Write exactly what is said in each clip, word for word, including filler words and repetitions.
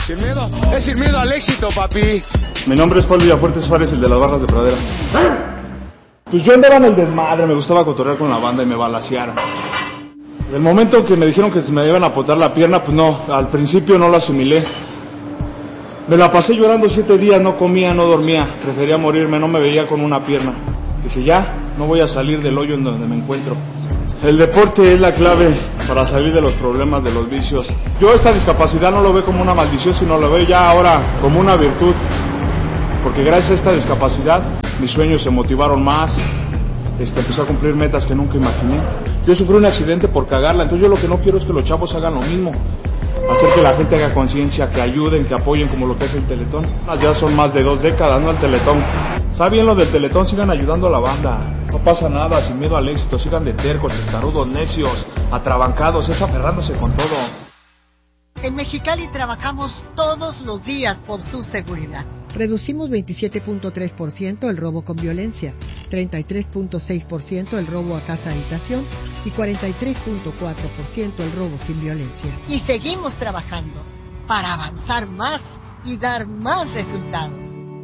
Sin miedo, es sin miedo al éxito, papi. Mi nombre es Paul Villafuerte Suárez, el de las barras de pradera. Pues yo andaba en el desmadre, me gustaba cotorrear con la banda y me balacearon. El momento que me dijeron que me iban a apotar la pierna, pues no, al principio no lo asimilé. Me la pasé llorando siete días, no comía, no dormía, prefería morirme, no me veía con una pierna. Dije, ya, no voy a salir del hoyo en donde me encuentro. El deporte es la clave para salir de los problemas, de los vicios. Yo esta discapacidad no lo veo como una maldición, sino lo veo ya ahora como una virtud. Porque gracias a esta discapacidad, mis sueños se motivaron más, este, empecé a cumplir metas que nunca imaginé. Yo sufrí un accidente por cagarla, entonces yo lo que no quiero es que los chavos hagan lo mismo. Hacer que la gente haga conciencia, que ayuden, que apoyen, como lo que es el Teletón. Ya son más de dos décadas, ¿no? El Teletón. Está bien lo del Teletón, sigan ayudando a la banda. No pasa nada, sin miedo al éxito, sigan de tercos, testarudos, necios, atrabancados, es aferrándose con todo. En Mexicali trabajamos todos los días por su seguridad. Reducimos veintisiete punto tres por ciento el robo con violencia, treinta y tres punto seis por ciento el robo a casa-habitación y cuarenta y tres punto cuatro por ciento el robo sin violencia. Y seguimos trabajando para avanzar más y dar más resultados.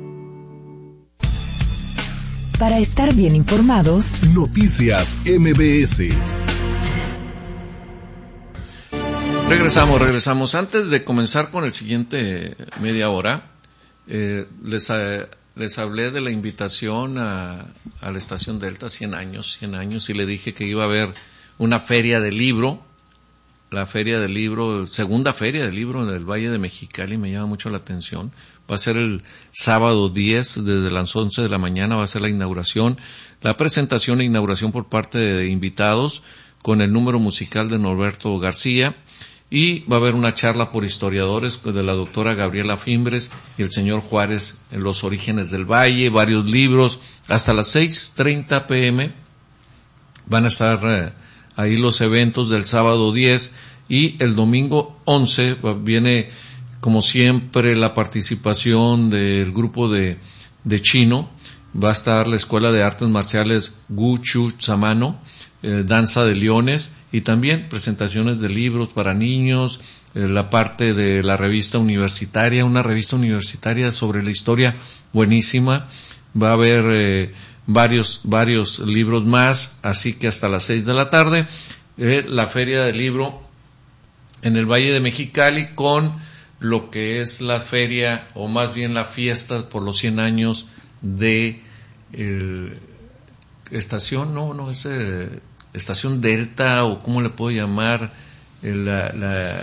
Para estar bien informados, Noticias M B S. Regresamos, regresamos. Antes de comenzar con el siguiente media hora, eh, les, eh, les hablé de la invitación a, a la Estación Delta, cien años, cien años, y le dije que iba a haber una feria del libro, la feria del libro, segunda feria del libro del Valle de Mexicali, me llama mucho la atención. Va a ser el sábado diez, desde las once de la mañana va a ser la inauguración, la presentación e inauguración por parte de invitados, con el número musical de Norberto García. Y va a haber una charla por historiadores de la doctora Gabriela Fimbres y el señor Juárez en los orígenes del valle, varios libros. Hasta las seis treinta pm van a estar eh, ahí los eventos del sábado diez, y el domingo once viene, como siempre, la participación del grupo de, de chino. Va a estar la Escuela de Artes Marciales Wu Chu Samano, eh, Danza de Leones, y también presentaciones de libros para niños, eh, la parte de la revista universitaria, una revista universitaria sobre la historia buenísima. Va a haber eh, varios varios libros más, así que hasta las seis de la tarde, eh, la Feria del Libro en el Valle de Mexicali, con lo que es la feria, o más bien la fiesta por los cien años de el, estación, no, no, es eh, Estación Delta, o cómo le puedo llamar, la, la,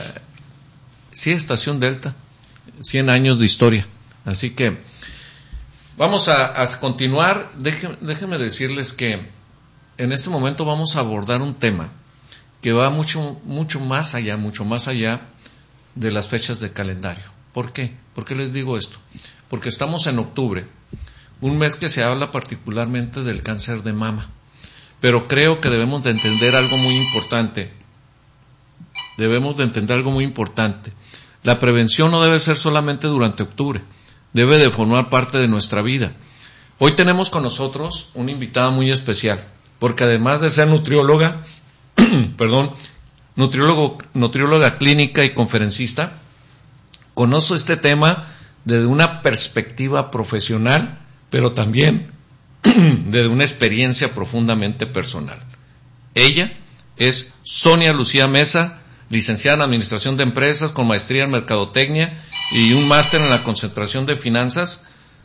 sí, Estación Delta, cien años de historia. Así que vamos a, a continuar. Déjenme, déjenme decirles que en este momento vamos a abordar un tema que va mucho, mucho más allá, mucho más allá de las fechas de calendario. ¿Por qué? ¿Por qué les digo esto? Porque estamos en octubre, un mes que se habla particularmente del cáncer de mama. Pero creo que debemos de entender algo muy importante. Debemos de entender algo muy importante. La prevención no debe ser solamente durante octubre. Debe de formar parte de nuestra vida. Hoy tenemos con nosotros una invitada muy especial, porque además de ser nutrióloga, perdón, nutriólogo, nutrióloga clínica y conferencista, conoce este tema desde una perspectiva profesional, pero también de una experiencia profundamente personal. Ella es Sonia Lucía Mesa, licenciada en Administración de Empresas con maestría en Mercadotecnia y un máster en la concentración de finanzas,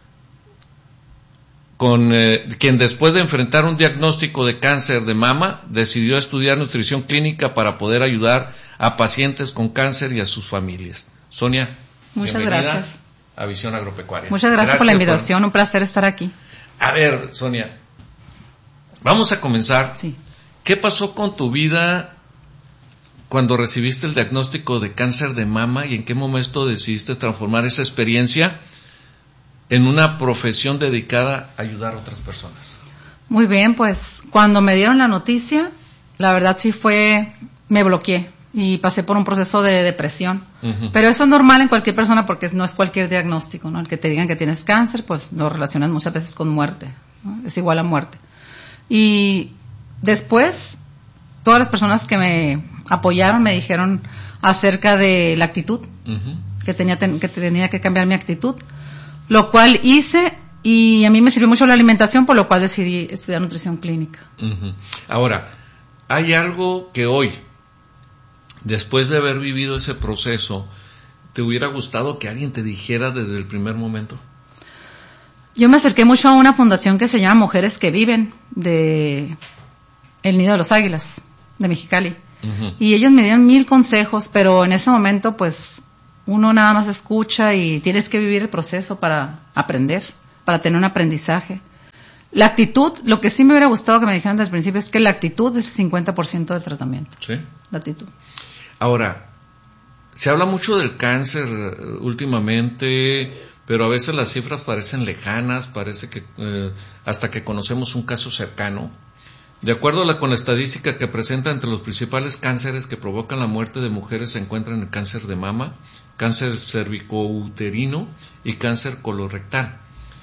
con eh, quien después de enfrentar un diagnóstico de cáncer de mama, decidió estudiar nutrición clínica para poder ayudar a pacientes con cáncer y a sus familias. Sonia, muchas bienvenida gracias a Visión Agropecuaria. Muchas gracias, gracias por la invitación, por... un placer estar aquí. A ver, Sonia, vamos a comenzar. Sí. ¿Qué pasó con tu vida cuando recibiste el diagnóstico de cáncer de mama, y en qué momento decidiste transformar esa experiencia en una profesión dedicada a ayudar a otras personas? Muy bien, pues cuando me dieron la noticia, la verdad sí fue, me bloqueé y pasé por un proceso de depresión. Uh-huh. Pero eso es normal en cualquier persona, porque no es cualquier diagnóstico, ¿no? El que te digan que tienes cáncer, pues lo relacionan muchas veces con muerte, ¿no? Es igual a muerte. Y después, todas las personas que me apoyaron me dijeron acerca de la actitud. Uh-huh. que tenía, ten, que tenía que cambiar mi actitud, lo cual hice, y a mí me sirvió mucho la alimentación, por lo cual decidí estudiar nutrición clínica. Uh-huh. Ahora, hay algo que hoy, después de haber vivido ese proceso, ¿te hubiera gustado que alguien te dijera desde el primer momento? Yo me acerqué mucho a una fundación que se llama Mujeres que Viven, de El Nido de los Águilas, de Mexicali. Uh-huh. Y ellos me dieron mil consejos, pero en ese momento, pues, uno nada más escucha y tienes que vivir el proceso para aprender, para tener un aprendizaje. La actitud, lo que sí me hubiera gustado que me dijeran desde el principio es que la actitud es el cincuenta por ciento del tratamiento. Sí. La actitud. Ahora, se habla mucho del cáncer últimamente, pero a veces las cifras parecen lejanas, parece que eh, hasta que conocemos un caso cercano. De acuerdo a la, con la estadística que presenta, entre los principales cánceres que provocan la muerte de mujeres se encuentran el cáncer de mama, cáncer cervicouterino y cáncer colorectal.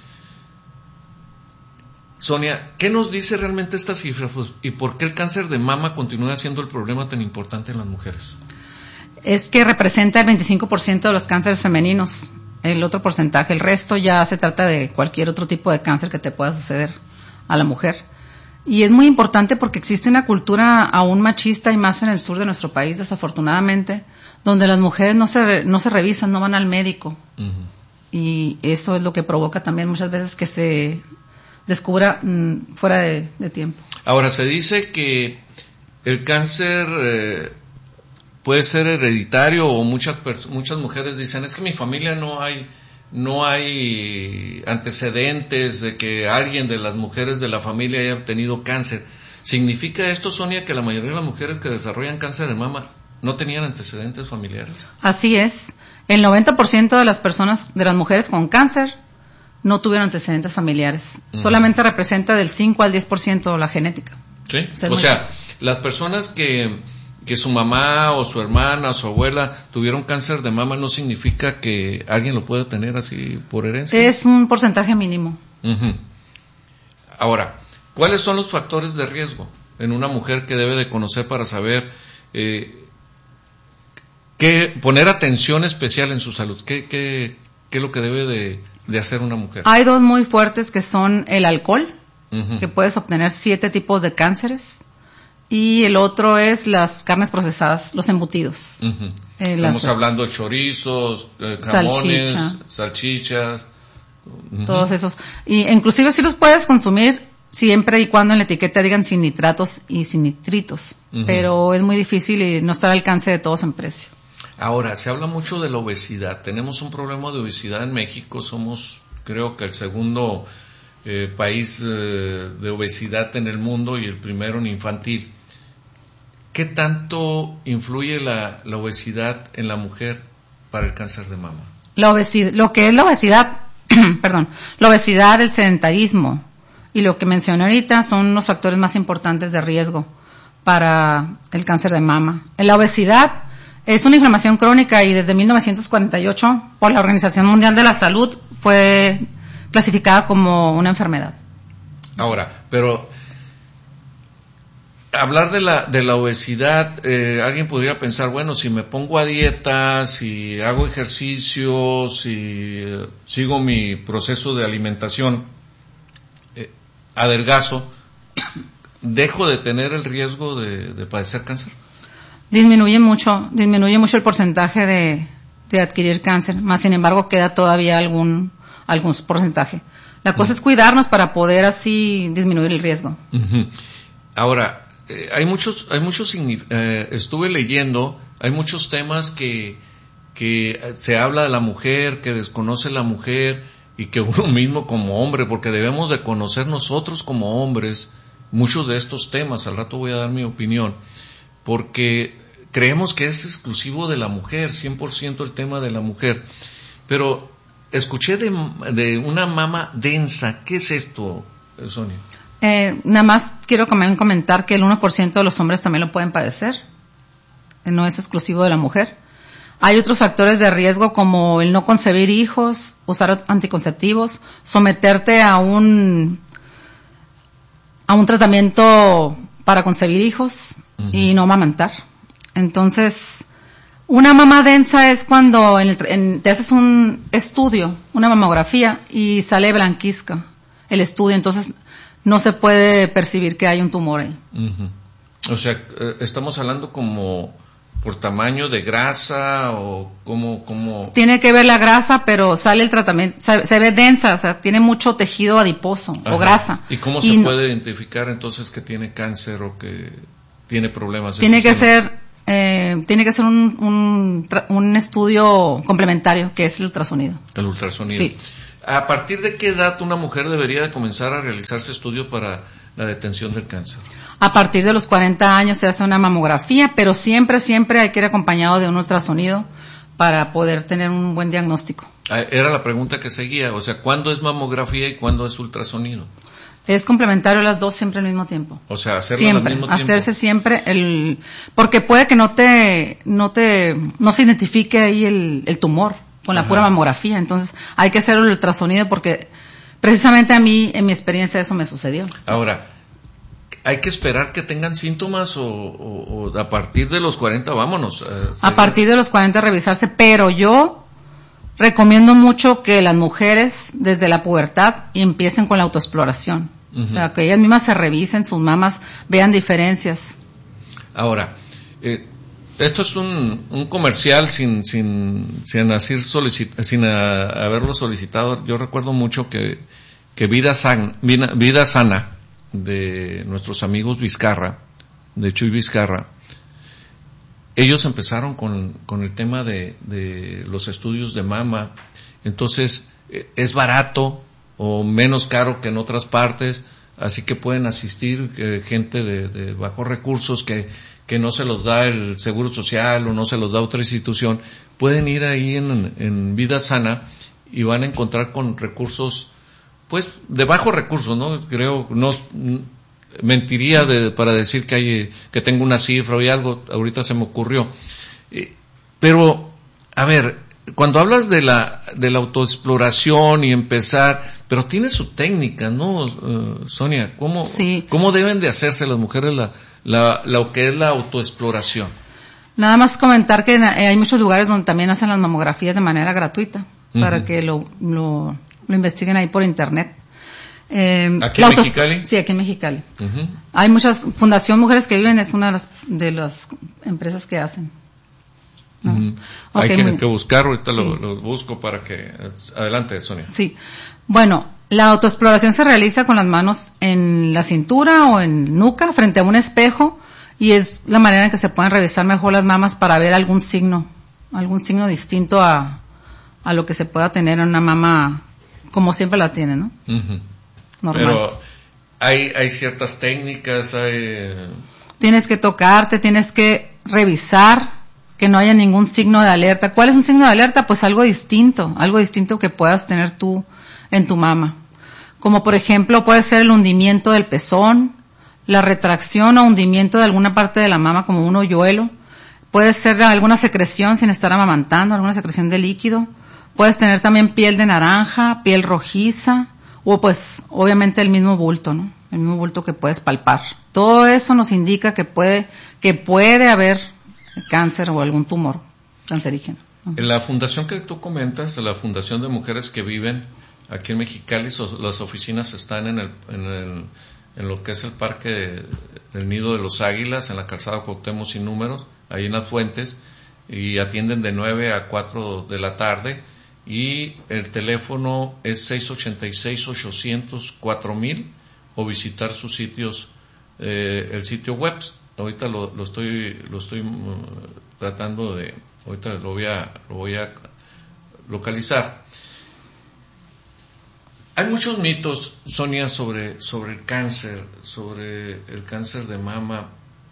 Sonia, ¿qué nos dice realmente esta cifra, pues, y por qué el cáncer de mama continúa siendo el problema tan importante en las mujeres? Es que representa el veinticinco por ciento de los cánceres femeninos. El otro porcentaje, el resto ya se trata de cualquier otro tipo de cáncer que te pueda suceder a la mujer. Y es muy importante porque existe una cultura aún machista y más en el sur de nuestro país, desafortunadamente, donde las mujeres no se no se revisan, no van al médico. Uh-huh. Y eso es lo que provoca también muchas veces que se descubra mmm, fuera de, de tiempo. Ahora, se dice que el cáncer eh, puede ser hereditario, o muchas muchas mujeres dicen, es que en mi familia no hay no hay antecedentes de que alguien de las mujeres de la familia haya tenido cáncer. ¿Significa esto, Sonia, que la mayoría de las mujeres que desarrollan cáncer de mama no tenían antecedentes familiares? Así es. El noventa por ciento de las personas, de las mujeres con cáncer, no tuvieron antecedentes familiares. Uh-huh. Solamente representa del cinco al diez por ciento la genética. Sí, o sea, o sea las personas que... que su mamá o su hermana o su abuela tuvieron cáncer de mama no significa que alguien lo pueda tener así por herencia. Es un porcentaje mínimo. Uh-huh. Ahora, ¿cuáles son los factores de riesgo en una mujer que debe de conocer para saber eh, qué, poner atención especial en su salud? ¿Qué, qué, qué es lo que debe de, de hacer una mujer? Hay dos muy fuertes que son el alcohol, uh-huh. que puedes obtener siete tipos de cánceres. Y el otro es las carnes procesadas, los embutidos. Uh-huh. Eh, Estamos las, hablando de chorizos, eh, jamones, salchicha, salchichas. Uh-huh. Todos esos. Y inclusive sí los puedes consumir siempre y cuando en la etiqueta digan sin nitratos y sin nitritos. Uh-huh. Pero es muy difícil y no está al alcance de todos en precio. Ahora, se habla mucho de la obesidad. Tenemos un problema de obesidad en México. Somos, creo que el segundo eh, país eh, de obesidad en el mundo y el primero en infantil. ¿Qué tanto influye la, la obesidad en la mujer para el cáncer de mama? La obesidad, lo que es la obesidad, perdón, la obesidad, el sedentarismo y lo que mencioné ahorita son los factores más importantes de riesgo para el cáncer de mama. La obesidad es una inflamación crónica y desde mil novecientos cuarenta y ocho por la Organización Mundial de la Salud fue clasificada como una enfermedad. Ahora, pero hablar de la de la obesidad, eh, alguien podría pensar, bueno, si me pongo a dieta, si hago ejercicio, si eh, sigo mi proceso de alimentación, eh, adelgazo, ¿dejo de tener el riesgo de, de padecer cáncer? Disminuye mucho, disminuye mucho el porcentaje de, de adquirir cáncer, más sin embargo queda todavía algún, algún porcentaje. La cosa uh-huh. es cuidarnos para poder así disminuir el riesgo. Uh-huh. Ahora, Eh, hay muchos, hay muchos, eh, estuve leyendo, hay muchos temas que, que se habla de la mujer, que desconoce la mujer y que uno mismo como hombre, porque debemos de conocer nosotros como hombres muchos de estos temas. Al rato voy a dar mi opinión, porque creemos que es exclusivo de la mujer, cien por ciento el tema de la mujer. Pero escuché de, de una mama densa. ¿Qué es esto, Sonia? Eh, nada más quiero comentar que el uno por ciento de los hombres también lo pueden padecer. No es exclusivo de la mujer. Hay otros factores de riesgo como el no concebir hijos, usar anticonceptivos, someterte a un a un tratamiento para concebir hijos uh-huh. y no amamantar. Entonces, Una mama densa es cuando en el, en, te haces un estudio, una mamografía, y sale blanquizca el estudio, entonces no se puede percibir que hay un tumor ahí. Uh-huh. O sea, eh, estamos hablando como por tamaño de grasa o como, como... Tiene que ver la grasa, pero sale el tratamiento, se, se ve densa, o sea, tiene mucho tejido adiposo. Ajá. O grasa. ¿Y cómo y se no, puede identificar entonces que tiene cáncer o que tiene problemas? Tiene que ser, eh, tiene que ser un, un, un estudio complementario, que es el ultrasonido. El ultrasonido. Sí. ¿A partir de qué edad una mujer debería de comenzar a realizarse estudio para la detención del cáncer? A partir de los cuarenta años se hace una mamografía, pero siempre, siempre hay que ir acompañado de un ultrasonido para poder tener un buen diagnóstico. Era la pregunta que seguía, o sea, ¿cuándo es mamografía y cuándo es ultrasonido? Es complementario las dos siempre al mismo tiempo. O sea, hacerlo siempre, al mismo tiempo. Hacerse siempre el, porque puede que no te, no te, no se identifique ahí el, el tumor con la Ajá. pura mamografía, entonces hay que hacer el ultrasonido porque precisamente a mí, en mi experiencia, eso me sucedió. Ahora, ¿hay que esperar que tengan síntomas o, o, o a partir de los cuarenta, vámonos? Eh, a partir de los cuarenta revisarse, pero yo recomiendo mucho que las mujeres desde la pubertad empiecen con la autoexploración. Uh-huh. O sea, que ellas mismas se revisen sus mamas, vean diferencias. Ahora, eh, esto es un, un comercial sin sin sin, así solicit, sin a, haberlo solicitado. Yo recuerdo mucho que que Vida Sana, Vida, Vida Sana de nuestros amigos Vizcarra, de Chuy Vizcarra, ellos empezaron con, con el tema de, de los estudios de mama. Entonces, es barato o menos caro que en otras partes, así que pueden asistir eh, gente de, de bajos recursos que, que no se los da el Seguro Social o no se los da otra institución. Pueden ir ahí en, en Vida Sana y van a encontrar con recursos pues de bajos recursos, ¿no? Creo, no mentiría de, para decir que hay, que tengo una cifra o algo, ahorita se me ocurrió. Eh, pero, a ver, cuando hablas de la, de la autoexploración y empezar, pero tiene su técnica, ¿no, uh, Sonia? ¿Cómo, sí. ¿Cómo deben de hacerse las mujeres la, la, lo que es la autoexploración? Nada más comentar que hay muchos lugares donde también hacen las mamografías de manera gratuita, uh-huh. para que lo, lo, lo investiguen ahí por internet. Eh, ¿Aquí en Mexicali? Sí, aquí en Mexicali. Uh-huh. Hay muchas, Fundación Mujeres que Viven es una de las, de las empresas que hacen. ¿No? Uh-huh. Okay, hay que, muy, que buscar, ahorita sí. lo, lo busco para que... Adelante, Sonia. Sí. Bueno, la autoexploración se realiza con las manos en la cintura o en nuca, frente a un espejo, y es la manera en que se pueden revisar mejor las mamas para ver algún signo, algún signo distinto a, a lo que se pueda tener en una mama como siempre la tiene, ¿no? Uh-huh. Normal. Pero hay, hay ciertas técnicas, hay... Tienes que tocarte, tienes que revisar que no haya ningún signo de alerta. ¿Cuál es un signo de alerta? Pues algo distinto, algo distinto que puedas tener tú en tu mama. Como por ejemplo puede ser el hundimiento del pezón, la retracción o hundimiento de alguna parte de la mama como un hoyuelo. Puede ser alguna secreción sin estar amamantando, alguna secreción de líquido. Puedes tener también piel de naranja, piel rojiza, o pues obviamente el mismo bulto, ¿no? El mismo bulto que puedes palpar. Todo eso nos indica que puede, que puede haber cáncer o algún tumor cancerígeno. En la fundación que tú comentas, la Fundación de Mujeres que Viven, aquí en Mexicali, so, las oficinas están en el, en el, en lo que es el Parque de, del Nido de los Águilas, en la calzada Cuauhtémoc Sin Números, ahí en Las Fuentes, y atienden de nueve a cuatro de la tarde, y el teléfono es seis ocho seis, ocho cero cero, cuatro mil, o visitar sus sitios, eh, el sitio web. Ahorita lo, lo estoy, lo estoy uh, tratando de, ahorita lo voy a, lo voy a localizar. Hay muchos mitos, Sonia, sobre, sobre el cáncer, sobre el cáncer de mama.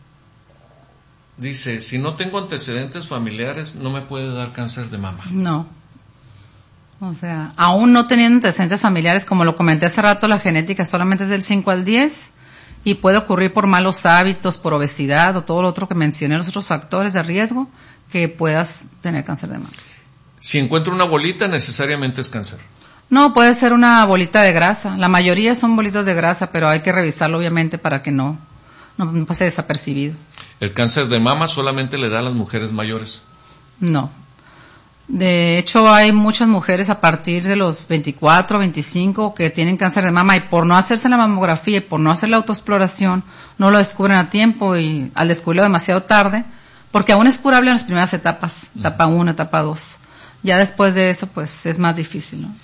Dice, si no tengo antecedentes familiares, no me puede dar cáncer de mama. No. O sea, aún no teniendo antecedentes familiares, como lo comenté hace rato, la genética solamente es del cinco al diez y puede ocurrir por malos hábitos, por obesidad o todo lo otro que mencioné, los otros factores de riesgo que puedas tener cáncer de mama. Si encuentro una bolita, necesariamente es cáncer. No, puede ser una bolita de grasa. La mayoría son bolitas de grasa, pero hay que revisarlo obviamente para que no, no pase desapercibido. El cáncer de mama solamente le da a las mujeres mayores. No. De hecho, hay muchas mujeres a partir de los veinticuatro, veinticinco que tienen cáncer de mama y por no hacerse la mamografía y por no hacer la autoexploración, no lo descubren a tiempo y al descubrirlo demasiado tarde, porque aún es curable en las primeras etapas, etapa uno, etapa dos. Ya después de eso, pues es más difícil, ¿no?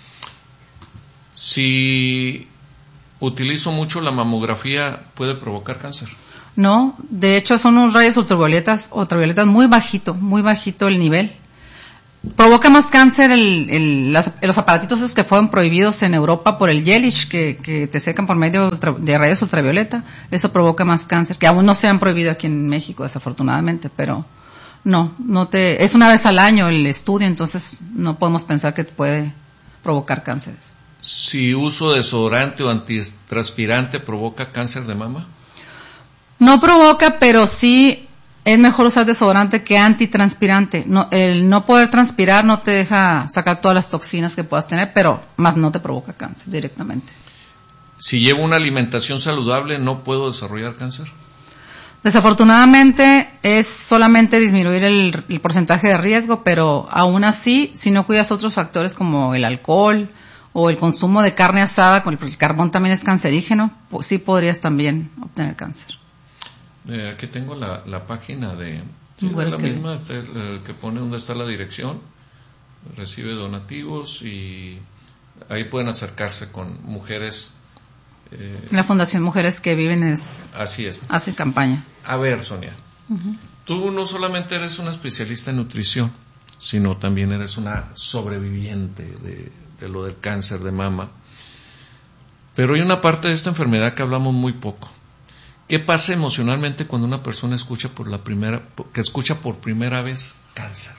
Si utilizo mucho la mamografía, ¿puede provocar cáncer? No, de hecho son unos rayos ultravioletas, ultravioletas muy bajito, muy bajito el nivel. Provoca más cáncer el, el, las, los aparatitos esos que fueron prohibidos en Europa por el Jelic, que, que te secan por medio de, ultra, de rayos ultravioleta. Eso provoca más cáncer, que aún no se han prohibido aquí en México, desafortunadamente, pero no, no te, es una vez al año el estudio, entonces no podemos pensar que puede provocar cánceres. Si uso desodorante o antitranspirante, ¿provoca cáncer de mama? No provoca, pero sí es mejor usar desodorante que antitranspirante. No, el no poder transpirar no te deja sacar todas las toxinas que puedas tener, pero más no te provoca cáncer directamente. Si llevo una alimentación saludable, ¿no puedo desarrollar cáncer? Desafortunadamente es solamente disminuir el, el porcentaje de riesgo, pero aún así, si no cuidas otros factores como el alcohol o el consumo de carne asada, con el, el carbón también es cancerígeno, pues sí podrías también obtener cáncer. Eh, aquí tengo la, la página de, sí, de la misma este, eh, que pone donde está la dirección, recibe donativos y ahí pueden acercarse con mujeres. Eh, la Fundación Mujeres que Viven es así es. Hace campaña. A ver, Sonia, uh-huh. Tú no solamente eres una especialista en nutrición, sino también eres una sobreviviente de, de lo del cáncer de mama. Pero hay una parte de esta enfermedad que hablamos muy poco. ¿Qué pasa emocionalmente cuando una persona escucha por la primera, que escucha por primera vez cáncer?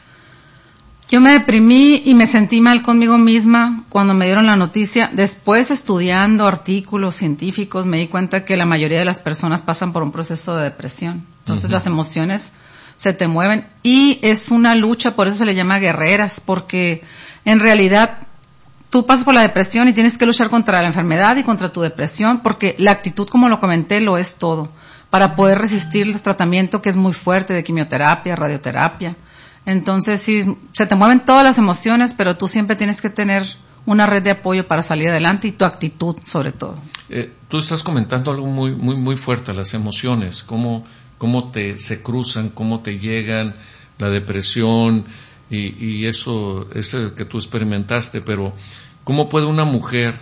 Yo me deprimí y me sentí mal conmigo misma cuando me dieron la noticia. Después, estudiando artículos científicos, me di cuenta que la mayoría de las personas pasan por un proceso de depresión. Entonces, uh-huh. Las emociones se te mueven y es una lucha, por eso se le llama guerreras, porque en realidad tú pasas por la depresión y tienes que luchar contra la enfermedad y contra tu depresión, porque la actitud, como lo comenté, lo es todo. Para poder resistir el tratamiento que es muy fuerte de quimioterapia, radioterapia. Entonces, sí, se te mueven todas las emociones, pero tú siempre tienes que tener una red de apoyo para salir adelante y tu actitud, sobre todo. Eh, tú estás comentando algo muy, muy, muy fuerte, las emociones, cómo, cómo te, se cruzan, cómo te llegan, la depresión. Y, y eso es el que tú experimentaste, pero ¿cómo puede una mujer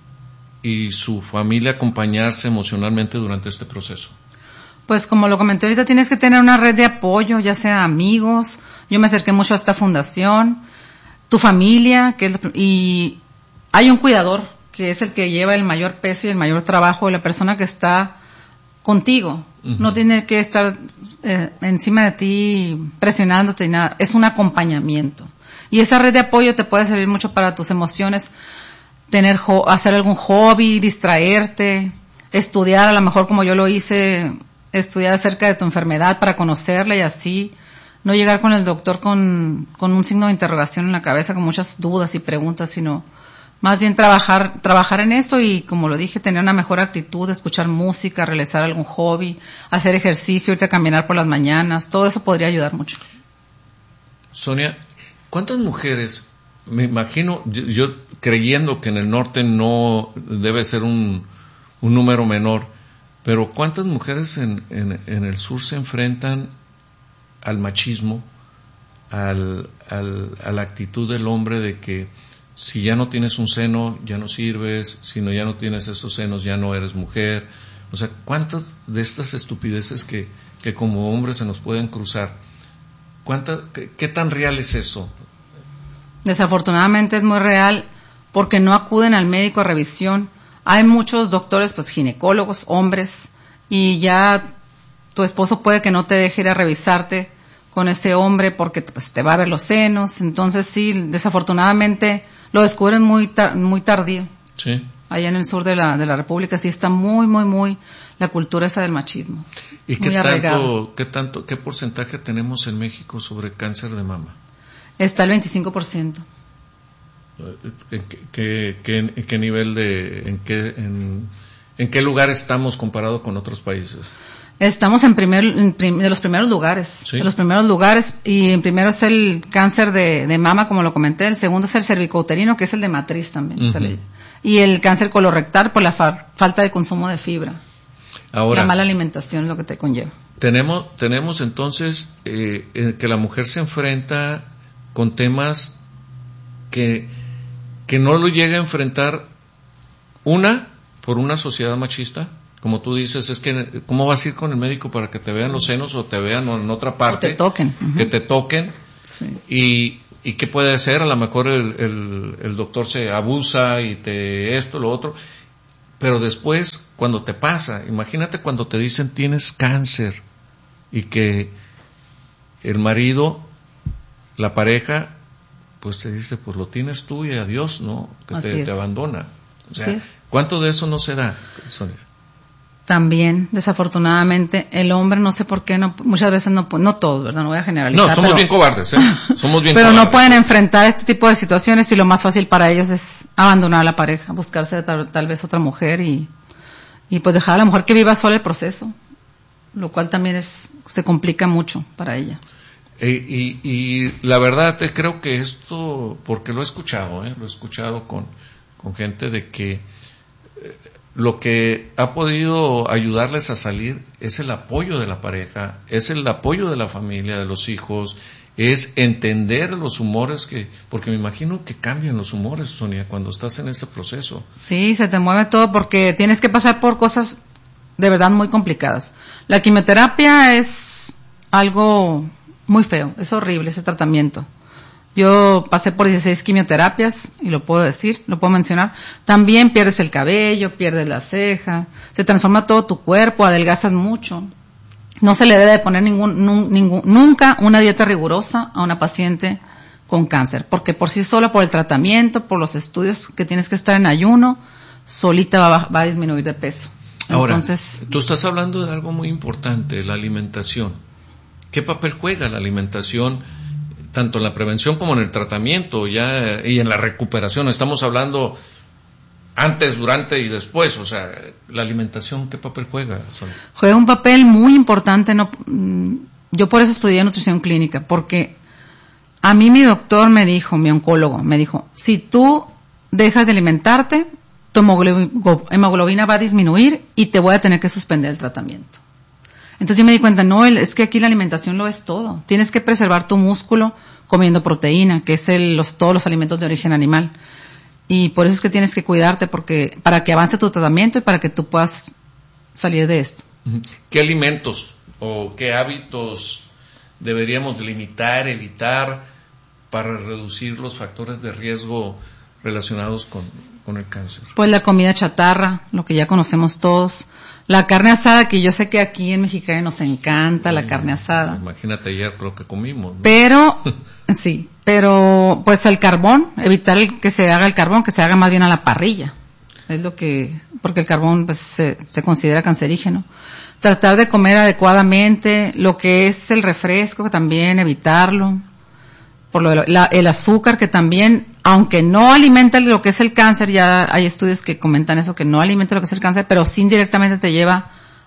y su familia acompañarse emocionalmente durante este proceso? Pues como lo comenté ahorita, tienes que tener una red de apoyo, ya sea amigos. Yo me acerqué mucho a esta fundación, tu familia, que es, y hay un cuidador que es el que lleva el mayor peso y el mayor trabajo de la persona que está contigo. Uh-huh. No tiene que estar eh, encima de ti presionándote ni nada. Es un acompañamiento. Y esa red de apoyo te puede servir mucho para tus emociones. Tener, jo- hacer algún hobby, distraerte, estudiar, a lo mejor como yo lo hice, estudiar acerca de tu enfermedad para conocerla y así. No llegar con el doctor con, con un signo de interrogación en la cabeza, con muchas dudas y preguntas, sino más bien trabajar, trabajar en eso y, como lo dije, tener una mejor actitud, escuchar música, realizar algún hobby, hacer ejercicio, irte a caminar por las mañanas, todo eso podría ayudar mucho. Sonia, ¿cuántas mujeres, me imagino, yo, yo creyendo que en el norte no debe ser un, un número menor, pero cuántas mujeres en, en, en el sur se enfrentan al machismo, al, al, a la actitud del hombre de que si ya no tienes un seno, ya no sirves, si no ya no tienes esos senos, ya no eres mujer? O sea, ¿cuántas de estas estupideces que, que como hombres se nos pueden cruzar? ¿Cuánta, qué, ¿Qué tan real es eso? Desafortunadamente es muy real porque no acuden al médico a revisión. Hay muchos doctores, pues ginecólogos, hombres, y ya tu esposo puede que no te deje ir a revisarte con ese hombre porque pues te va a ver los senos. Entonces sí, desafortunadamente lo descubren muy tar- muy tardío. Sí. Allá en el sur de la de la República sí está muy muy muy la cultura esa del machismo. ¿Y qué tanto, qué tanto, qué porcentaje tenemos en México sobre cáncer de mama? Está el veinticinco por ciento. ¿En qué, qué, qué, en qué nivel de, en qué, en, en qué lugar estamos comparado con otros países? Estamos en primer, en prim, de los primeros lugares, ¿Sí? de los primeros lugares, y en primero es el cáncer de, de mama, como lo comenté, el segundo es el cervicouterino, que es el de matriz también, Uh-huh. se le, y el cáncer colorectal por la fa, falta de consumo de fibra. Ahora, la mala alimentación es lo que te conlleva. Tenemos, tenemos entonces eh, eh, que la mujer se enfrenta con temas que, que no lo llega a enfrentar, una, por una sociedad machista. Como tú dices, es que, ¿cómo vas a ir con el médico para que te vean los senos o te vean en otra parte? O te toquen. Uh-huh. Que te toquen. Sí. Y, y ¿qué puede ser? A lo mejor el, el, el doctor se abusa y te esto, lo otro. Pero después, cuando te pasa, imagínate cuando te dicen tienes cáncer y que el marido, la pareja, pues te dice, pues lo tienes tú y adiós, ¿no? Que te, te abandona. O sea, ¿cuánto de eso no se da, Sonia? También, desafortunadamente, el hombre, no sé por qué, no, muchas veces no, no todos, ¿verdad? No voy a generalizar. No, somos pero, bien cobardes, ¿eh? Somos bien pero cobardes. no pueden enfrentar este tipo de situaciones y lo más fácil para ellos es abandonar a la pareja, buscarse tal, tal vez otra mujer y, y pues dejar a la mujer que viva sola el proceso, lo cual también es, se complica mucho para ella. E, y, y la verdad, eh, creo que esto, porque lo he escuchado, ¿eh? Lo he escuchado con, con gente de que eh, lo que ha podido ayudarles a salir es el apoyo de la pareja, es el apoyo de la familia, de los hijos, es entender los humores que, porque me imagino que cambian los humores, Sonia, cuando estás en ese proceso. Sí, se te mueve todo porque tienes que pasar por cosas de verdad muy complicadas. La quimioterapia es algo muy feo, es horrible ese tratamiento. Yo pasé por dieciséis quimioterapias, y lo puedo decir, lo puedo mencionar. También pierdes el cabello, pierdes la ceja, se transforma todo tu cuerpo, adelgazas mucho. No se le debe poner ningún, ningún, nunca una dieta rigurosa a una paciente con cáncer, porque por sí sola, por el tratamiento, por los estudios que tienes que estar en ayuno, solita va, va a disminuir de peso. Ahora, entonces, tú estás hablando de algo muy importante, la alimentación. ¿Qué papel juega la alimentación? Tanto en la prevención como en el tratamiento ya y en la recuperación. Estamos hablando antes, durante y después. O sea, la alimentación, ¿qué papel juega? Juega un papel muy importante. No, yo por eso estudié nutrición clínica, porque a mí mi doctor me dijo, mi oncólogo, me dijo, si tú dejas de alimentarte, tu hemoglobina va a disminuir y te voy a tener que suspender el tratamiento. Entonces yo me di cuenta, no, es que aquí la alimentación lo es todo. Tienes que preservar tu músculo comiendo proteína, que es el, los, todos los alimentos de origen animal. Y por eso es que tienes que cuidarte, porque para que avance tu tratamiento y para que tú puedas salir de esto. ¿Qué alimentos o qué hábitos deberíamos limitar, evitar para reducir los factores de riesgo relacionados con, con el cáncer? Pues la comida chatarra, lo que ya conocemos todos. La carne asada, que yo sé que aquí en Mexicali nos encanta sí, la carne asada. Imagínate ayer lo que comimos, ¿no? Pero, sí, pero pues el carbón, evitar el que se haga el carbón, que se haga más bien a la parrilla. Es lo que, porque el carbón pues se, se considera cancerígeno. Tratar de comer adecuadamente, lo que es el refresco, también evitarlo. Por lo de la, el azúcar, que también, aunque no alimenta lo que es el cáncer, ya hay estudios que comentan eso, que no alimenta lo que es el cáncer, pero sí indirectamente te lleva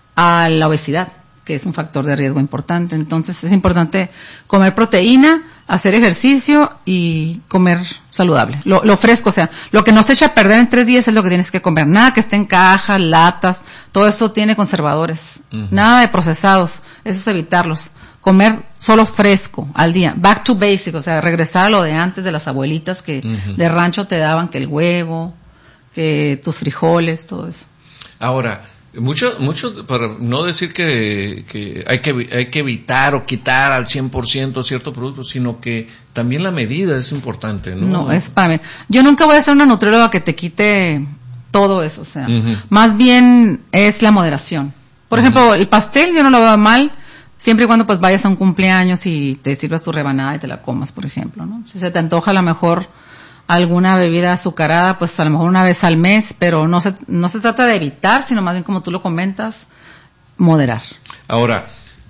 a la obesidad, que es un factor de riesgo importante. Entonces es importante comer proteína, hacer ejercicio y comer saludable. Lo, lo fresco, o sea, lo que no se echa a perder en tres días es lo que tienes que comer. Nada que esté en cajas, latas, todo eso tiene conservadores. Uh-huh. Nada de procesados, eso es evitarlos. Comer solo fresco al día, back to basic, o sea, regresar a lo de antes de las abuelitas que uh-huh. de rancho te daban, que el huevo, que tus frijoles, todo eso. Ahora, mucho, mucho, para no decir que, que hay que hay que evitar o quitar al cien por ciento cierto producto, sino que también la medida es importante, ¿no? No, es para mí. Yo nunca voy a ser una nutrióloga que te quite todo eso, o sea, uh-huh. más bien es la moderación. Por uh-huh. ejemplo, el pastel yo no lo veo mal, siempre y cuando pues vayas a un cumpleaños y te sirvas tu rebanada y te la comas, por ejemplo, ¿no? Si se te antoja a lo mejor alguna bebida azucarada, pues a lo mejor una vez al mes, pero no se, no se trata de evitar, sino más bien como tú lo comentas, moderar. Ahora,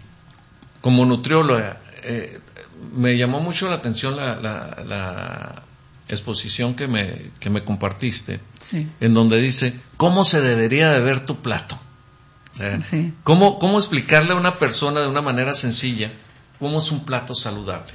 como nutrióloga, eh, me llamó mucho la atención la, la, la exposición que me, que me compartiste, sí. en donde dice, ¿cómo se debería de ver tu plato? O sea, Sí. ¿cómo, ¿Cómo explicarle a una persona de una manera sencilla cómo es un plato saludable?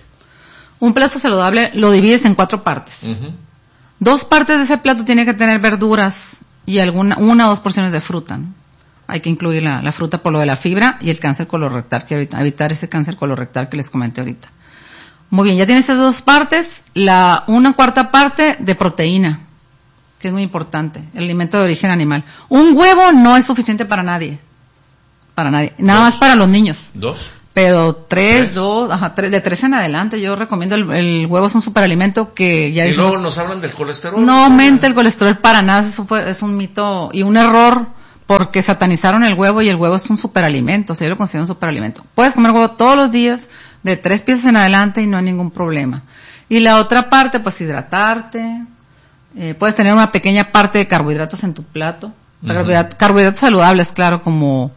Un plato saludable lo divides en cuatro partes. Uh-huh. Dos partes de ese plato tiene que tener verduras y alguna, una o dos porciones de fruta, ¿no? Hay que incluir la, la fruta por lo de la fibra y el cáncer colorectal, que ahorita, evitar ese cáncer colorectal que les comenté ahorita. Muy bien, ya tienes esas dos partes, la una cuarta parte de proteína, que es muy importante, el alimento de origen animal. Un huevo no es suficiente para nadie, para nadie, nada ¿Dos? Más para los niños. ¿Dos? Pero tres, ¿Tres? dos, ajá, tres, de tres en adelante, yo recomiendo el, el huevo, es un superalimento que ya Y dijimos, luego nos hablan del colesterol. no aumenta el colesterol para nada, eso fue, es un mito y un error porque satanizaron el huevo y el huevo es un superalimento, o sea, yo lo considero un superalimento. Puedes comer huevo todos los días, de tres piezas en adelante y no hay ningún problema. Y la otra parte, pues hidratarte, eh, puedes tener una pequeña parte de carbohidratos en tu plato, uh-huh. carbohidratos, carbohidratos saludables, claro, como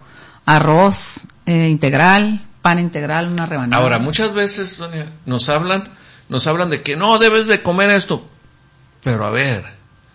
arroz eh, integral, pan integral, una rebanada. Ahora, muchas veces, Sonia, nos hablan, nos hablan de que no debes de comer esto. Pero a ver,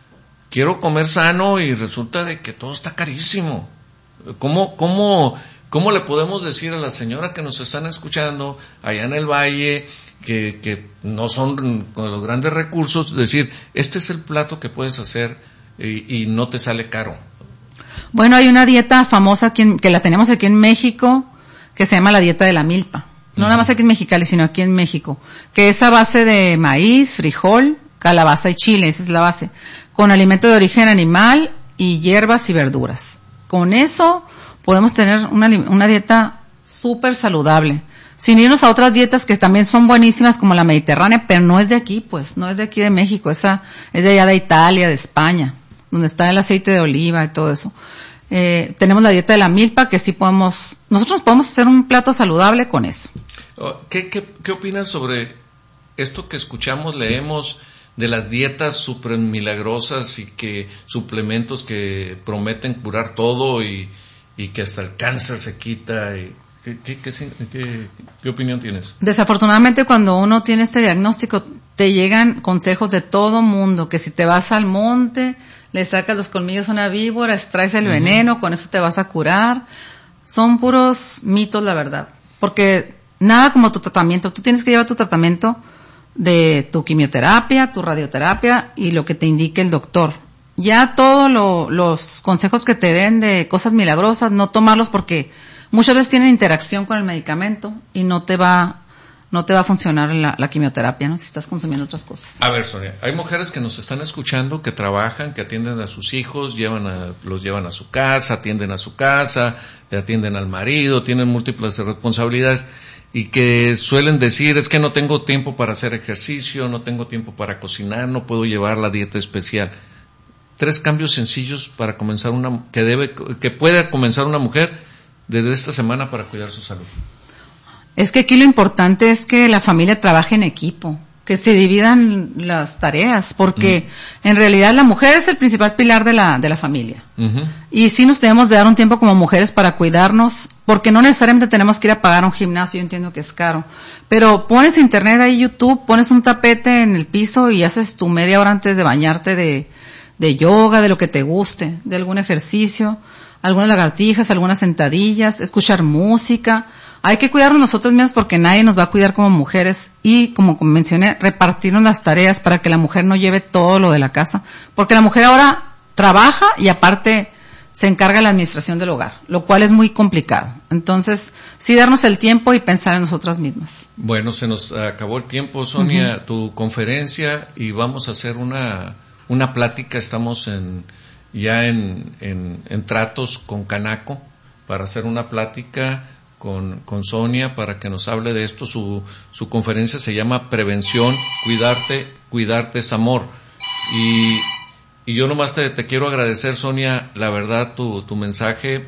quiero comer sano y resulta de que todo está carísimo. ¿Cómo, cómo, cómo le podemos decir a la señora que nos están escuchando allá en el valle, que, que no son con los grandes recursos, decir, este es el plato que puedes hacer y, y no te sale caro? Bueno, hay una dieta famosa aquí en, que la tenemos aquí en México, que se llama la dieta de la milpa. No uh-huh. nada más aquí en Mexicali, sino aquí en México. Que es a base de maíz, frijol, calabaza y chile, esa es la base. Con alimento de origen animal y hierbas y verduras. Con eso podemos tener una, una dieta súper saludable. Sin irnos a otras dietas que también son buenísimas como la mediterránea, pero no es de aquí, pues, no es de aquí de México, esa es de allá de Italia, de España, donde está el aceite de oliva y todo eso. Eh, tenemos la dieta de la milpa que sí podemos, nosotros podemos hacer un plato saludable con eso. ¿Qué, qué, qué opinas sobre esto que escuchamos, leemos de las dietas súper milagrosas y que suplementos que prometen curar todo y, y que hasta el cáncer se quita? Y, ¿qué, qué, qué, qué, ¿Qué opinión tienes? Desafortunadamente cuando uno tiene este diagnóstico te llegan consejos de todo mundo, que si te vas al monte, le sacas los colmillos a una víbora, extraes el uh-huh. veneno, con eso te vas a curar. Son puros mitos, la verdad. Porque nada como tu tratamiento. Tú tienes que llevar tu tratamiento de tu quimioterapia, tu radioterapia y lo que te indique el doctor. Ya todos lo, los consejos que te den de cosas milagrosas, no tomarlos porque muchas veces tienen interacción con el medicamento y no te va no te va a funcionar la, la quimioterapia, ¿no? Si estás consumiendo otras cosas. A ver, Sonia, hay mujeres que nos están escuchando, que trabajan, que atienden a sus hijos, llevan a, los llevan a su casa, atienden a su casa, atienden al marido, tienen múltiples responsabilidades y que suelen decir, es que no tengo tiempo para hacer ejercicio, no tengo tiempo para cocinar, no puedo llevar la dieta especial. Tres cambios sencillos para comenzar una, que debe, que pueda comenzar una mujer desde esta semana para cuidar su salud. Es que aquí lo importante es que la familia trabaje en equipo, que se dividan las tareas, porque uh-huh. en realidad la mujer es el principal pilar de la de la familia. Uh-huh. Y sí nos debemos de dar un tiempo como mujeres para cuidarnos, porque no necesariamente tenemos que ir a pagar un gimnasio, yo entiendo que es caro. Pero pones internet ahí, YouTube, pones un tapete en el piso y haces tu media hora antes de bañarte de, de yoga, de lo que te guste, de algún ejercicio, algunas lagartijas, algunas sentadillas, escuchar música. Hay que cuidarnos nosotros mismos porque nadie nos va a cuidar como mujeres y, como mencioné, repartirnos las tareas para que la mujer no lleve todo lo de la casa. Porque la mujer ahora trabaja y aparte se encarga de la administración del hogar, lo cual es muy complicado. Entonces, sí darnos el tiempo y pensar en nosotras mismas. Bueno, se nos acabó el tiempo, Sonia, uh-huh. tu conferencia, y vamos a hacer una, una plática. Estamos en, ya en, en, en tratos con Canaco para hacer una plática con, con Sonia para que nos hable de esto. Su, su conferencia se llama Prevención, Cuidarte, Cuidarte es Amor. Y, y yo nomás te, te quiero agradecer, Sonia, la verdad, tu, tu mensaje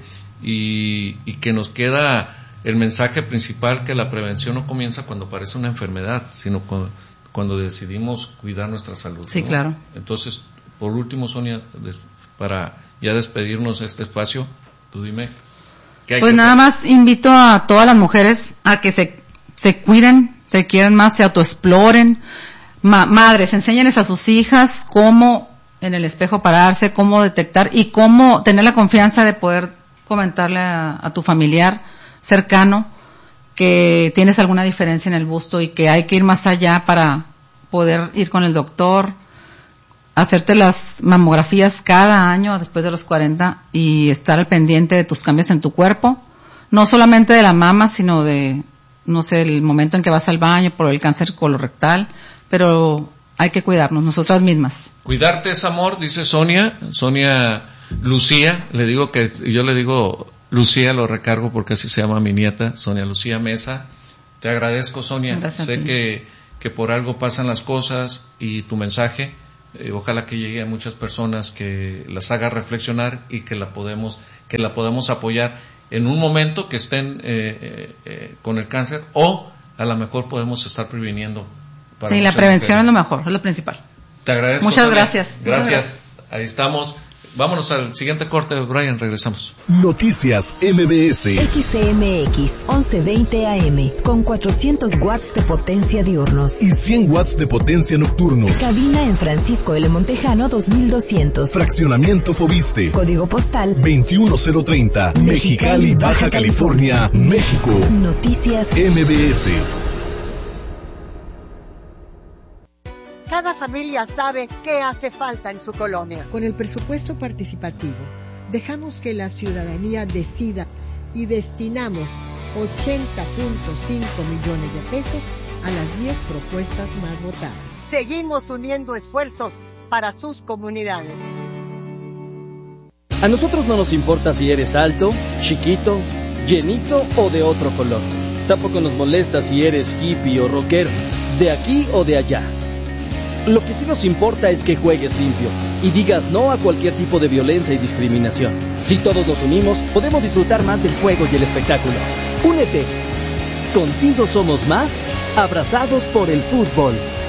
y, y que nos queda el mensaje principal, que la prevención no comienza cuando aparece una enfermedad, sino cuando, cuando decidimos cuidar nuestra salud. Sí, ¿no? claro. Entonces, por último, Sonia, des, para ya despedirnos de este espacio, tú dime. Pues nada más invito a todas las mujeres a que se, se cuiden, se quieran más, se autoexploren. Ma, madres, enséñenles a sus hijas cómo en el espejo pararse, cómo detectar y cómo tener la confianza de poder comentarle a, a tu familiar cercano que tienes alguna diferencia en el busto y que hay que ir más allá para poder ir con el doctor, hacerte las mamografías cada año después de los cuarenta y estar al pendiente de tus cambios en tu cuerpo, no solamente de la mama, sino de, no sé, el momento en que vas al baño por el cáncer colorectal, pero hay que cuidarnos nosotras mismas. Cuidarte es amor, dice Sonia, Sonia Lucía, le digo que, yo le digo Lucía, lo recargo porque así se llama mi nieta, Sonia Lucía Mesa. Te agradezco, Sonia. Gracias sé que, que por algo pasan las cosas y tu mensaje, eh, ojalá que llegue a muchas personas, que las haga reflexionar y que la podemos, que la podemos apoyar en un momento que estén eh, eh, con el cáncer, o a lo mejor podemos estar previniendo. Para sí, la prevención mujeres. Es lo mejor, es lo principal. Te agradezco. Muchas Sonia. gracias. Gracias. gracias. Ahí estamos. Vámonos al siguiente corte, Brian, regresamos. Noticias M B S. X C M X once veinte A M con cuatrocientos watts de potencia diurnos y cien watts de potencia nocturnos. Cabina en Francisco L. Montejano dos mil doscientos. Fraccionamiento Fobiste. Código postal veintiuno cero treinta. Mexicali, Baja California, México. Noticias M B S. Cada familia sabe qué hace falta en su colonia. Con el presupuesto participativo, dejamos que la ciudadanía decida y destinamos ochenta punto cinco millones de pesos a las diez propuestas más votadas. Seguimos uniendo esfuerzos para sus comunidades. A nosotros no nos importa si eres alto, chiquito, llenito o de otro color. Tampoco nos molesta si eres hippie o rockero, de aquí o de allá. Lo que sí nos importa es que juegues limpio y digas no a cualquier tipo de violencia y discriminación. Si todos nos unimos, podemos disfrutar más del juego y el espectáculo. Únete. Contigo somos más, abrazados por el fútbol.